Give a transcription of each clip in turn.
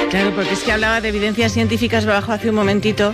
Claro, porque es que hablaba de evidencias científicas bajo hace un momentito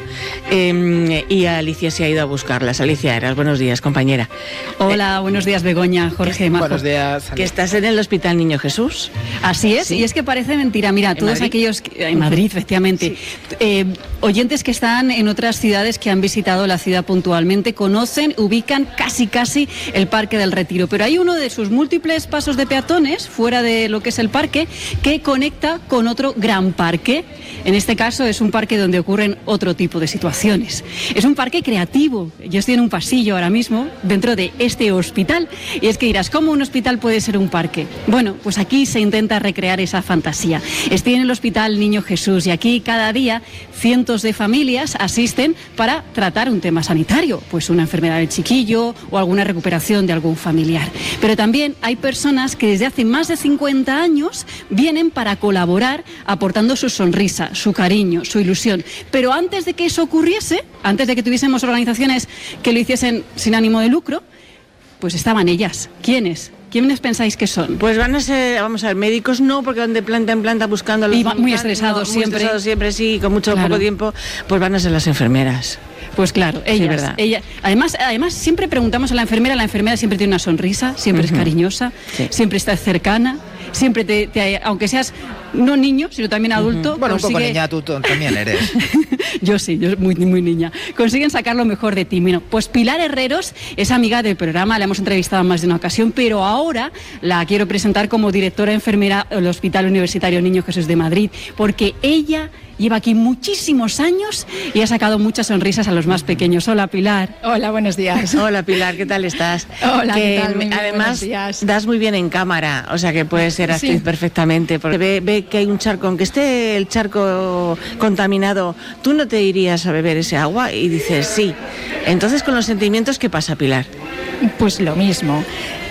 y Alicia se ha ido a buscarlas. Alicia Eras, buenos días, compañera. Hola, buenos días, Begoña, Jorge, Majo. Buenos días. Que estás en el Hospital Niño Jesús. Así es, ¿sí? Y es que parece mentira. Mira, todos aquellos... En Madrid, efectivamente. Sí. Oyentes que están en otras ciudades, que han visitado la ciudad puntualmente, conocen, ubican casi el Parque del Retiro. Pero hay uno de sus múltiples pasos de peatones, fuera de lo que es el parque, que conecta con otro gran parque. En este caso es un parque donde ocurren otro tipo de situaciones. Es un parque creativo. Yo estoy en un pasillo ahora mismo dentro de este hospital. Y es que dirás, ¿cómo un hospital puede ser un parque? Bueno, pues aquí se intenta recrear esa fantasía. Estoy en el Hospital Niño Jesús y aquí cada día cientos de familias asisten para tratar un tema sanitario, pues una enfermedad del chiquillo o alguna recuperación de algún familiar. Pero también hay personas que desde hace más de 50 años vienen para colaborar aportando su sonrisa, su cariño, su ilusión. Pero antes de que eso ocurriese, antes de que tuviésemos organizaciones que lo hiciesen sin ánimo de lucro, pues estaban ellas. ¿Quiénes? ¿Quiénes pensáis que son? Pues van a ser, vamos a ver, médicos no, porque van de planta en planta buscando los... Y muy estresados siempre. Muy estresados siempre, sí, con poco tiempo, pues van a ser las enfermeras. Pues claro, ellas, sí, ¿verdad? Además, siempre preguntamos a la enfermera siempre tiene una sonrisa, siempre es cariñosa, siempre está cercana, siempre aunque seas no niño, sino también adulto. Bueno, un poco niña, tú también eres. Yo sí, yo muy niña. Consiguen sacar lo mejor de ti. Bueno, pues Pilar Herreros es amiga del programa, la hemos entrevistado en más de una ocasión, pero ahora la quiero presentar como directora enfermera del Hospital Universitario Niño Jesús de Madrid, porque ella lleva aquí muchísimos años y ha sacado muchas sonrisas a los más pequeños. Hola, Pilar. Hola, buenos días. Hola, Pilar, ¿qué tal estás? Hola, ¿qué tal? Muy bien, además, das muy bien en cámara, o sea que puedes ser actriz perfectamente, porque ve que hay un charco, aunque esté el charco contaminado, tú no te irías a beber ese agua y dices sí. Entonces, con los sentimientos, ¿qué pasa, Pilar? Pues lo mismo.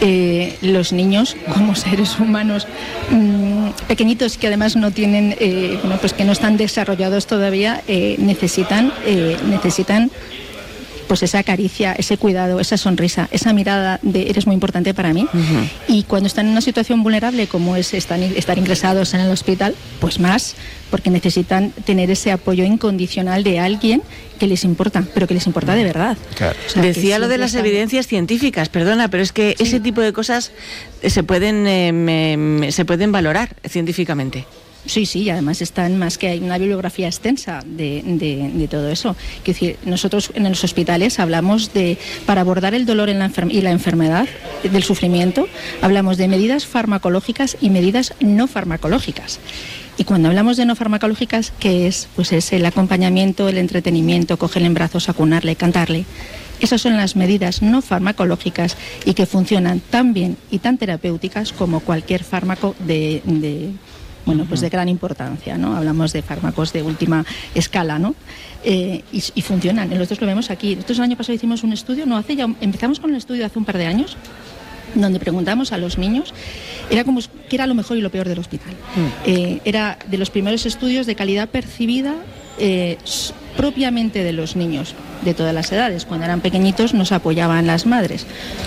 Los niños, como seres humanos pequeñitos que además no tienen, pues que no están desarrollados todavía, necesitan pues esa caricia, ese cuidado, esa sonrisa, esa mirada de eres muy importante para mí. Y cuando están en una situación vulnerable como es estar ingresados en el hospital, pues más, porque necesitan tener ese apoyo incondicional de alguien que les importa, pero que les importa de verdad. Claro. O sea, decía lo de las evidencias científicas, perdona, pero es que ese tipo de cosas se pueden valorar científicamente. Sí, y además están más que hay una bibliografía extensa de todo eso. Quiero decir, nosotros en los hospitales hablamos para abordar el dolor y la enfermedad, del sufrimiento, hablamos de medidas farmacológicas y medidas no farmacológicas. Y cuando hablamos de no farmacológicas, ¿qué es? Pues es el acompañamiento, el entretenimiento, cogerle en brazos, acunarle, cantarle. Esas son las medidas no farmacológicas y que funcionan tan bien y tan terapéuticas como cualquier fármaco de gran importancia, ¿no? Hablamos de fármacos de última escala, ¿no? Y funcionan. Nosotros lo vemos aquí. Nosotros el año pasado hicimos un estudio, empezamos con el estudio hace un par de años, donde preguntamos a los niños, era como qué era lo mejor y lo peor del hospital. Era de los primeros estudios de calidad percibida propiamente de los niños de todas las edades. Cuando eran pequeñitos nos apoyaban las madres.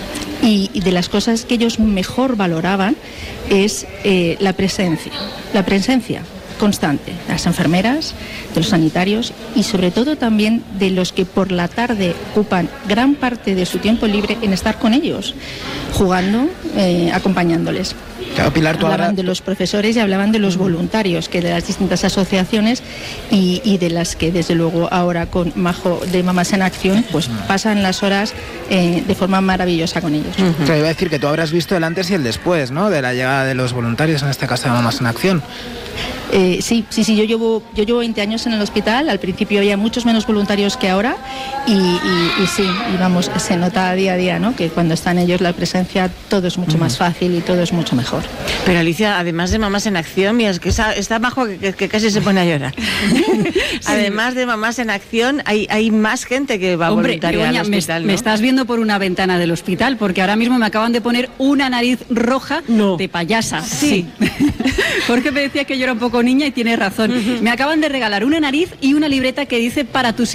Y de las cosas que ellos mejor valoraban es la presencia constante de las enfermeras, de los sanitarios y sobre todo también de los que por la tarde ocupan gran parte de su tiempo libre en estar con ellos, jugando, acompañándoles. Claro, Pilar, hablaban de los profesores y hablaban de los voluntarios, que de las distintas asociaciones y de las que desde luego ahora con Majo de Mamás en Acción pues pasan las horas de forma maravillosa con ellos. Te iba a decir que tú habrás visto el antes y el después, ¿no?, de la llegada de los voluntarios, en este caso de Mamás en Acción. Sí, yo llevo 20 años en el hospital. Al principio había muchos menos voluntarios que ahora y vamos, se nota día a día, ¿no?, que cuando están ellos la presencia todo es mucho más fácil y todo es mucho mejor. Pero Alicia, además de Mamás en Acción, mira, es que está Majo que casi se pone a llorar. Además de Mamás en Acción, hay más gente que va voluntaria al hospital, ¿no? Me estás viendo por una ventana del hospital, porque ahora mismo me acaban de poner una nariz roja de payasa. Sí. Jorge me decía que yo era un poco niña y tiene razón. Me acaban de regalar una nariz y una libreta que dice para tus